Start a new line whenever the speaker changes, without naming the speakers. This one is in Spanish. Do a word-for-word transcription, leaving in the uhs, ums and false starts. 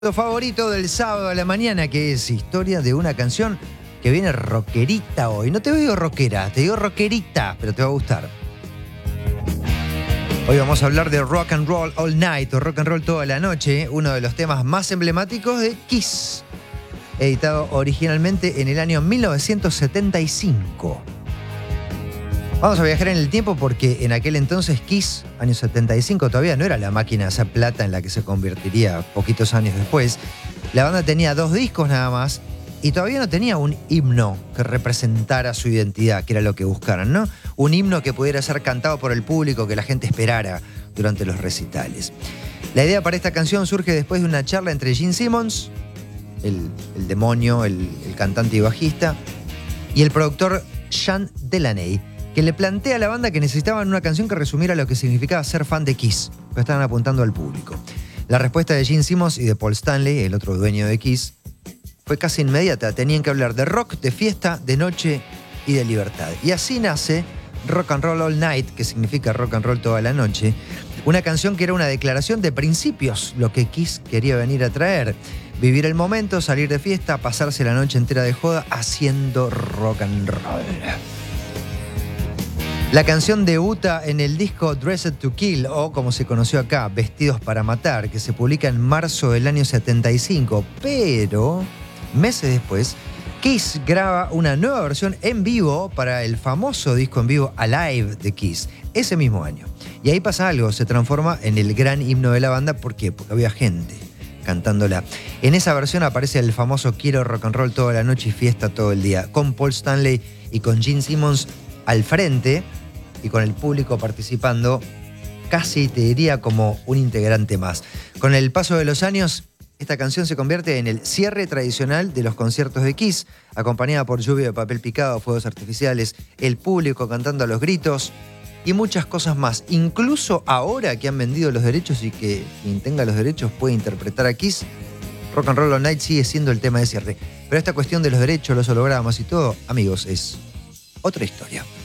Lo favorito del sábado a la mañana, que es historia de una canción que viene rockerita hoy. No te digo rockera, te digo rockerita, pero te va a gustar. Hoy vamos a hablar de Rock and Roll All Night o Rock and Roll Toda la Noche, uno de los temas más emblemáticos de Kiss, editado originalmente en el año mil novecientos setenta y cinco. Vamos a viajar en el tiempo porque en aquel entonces Kiss, año setenta y cinco, todavía no era la máquina esa plata en la que se convertiría poquitos años después. La banda tenía dos discos nada más y todavía no tenía un himno que representara su identidad, que era lo que buscaran, ¿no? Un himno que pudiera ser cantado por el público, que la gente esperara durante los recitales. La idea para esta canción surge después de una charla entre Gene Simmons, el, el demonio, el, el cantante y bajista, y el productor Sean Delaney, que le plantea a la banda que necesitaban una canción que resumiera lo que significaba ser fan de Kiss, que estaban apuntando al público. La respuesta de Gene Simmons y de Paul Stanley, el otro dueño de Kiss, fue casi inmediata. Tenían que hablar de rock, de fiesta, de noche y de libertad. Y así nace Rock and Roll All Night, que significa rock and roll toda la noche, una canción que era una declaración de principios, lo que Kiss quería venir a traer. Vivir el momento, salir de fiesta, pasarse la noche entera de joda haciendo rock and roll. La canción debuta en el disco Dressed to Kill, o como se conoció acá, Vestidos para Matar, que se publica en marzo del año setenta y cinco. Pero, meses después, Kiss graba una nueva versión en vivo para el famoso disco en vivo Alive de Kiss, ese mismo año. Y ahí pasa algo, se transforma en el gran himno de la banda. ¿Por qué? Porque había gente cantándola. En esa versión aparece el famoso Quiero rock and roll toda la noche y fiesta todo el día, con Paul Stanley y con Gene Simmons al frente, y con el público participando, casi te diría como un integrante más. Con el paso de los años, esta canción se convierte en el cierre tradicional de los conciertos de Kiss, acompañada por lluvia de papel picado, fuegos artificiales, el público cantando a los gritos y muchas cosas más. Incluso ahora que han vendido los derechos y que quien tenga los derechos puede interpretar a Kiss, Rock and Roll All Night sigue siendo el tema de cierre. Pero esta cuestión de los derechos, los hologramas y todo, amigos, es otra historia.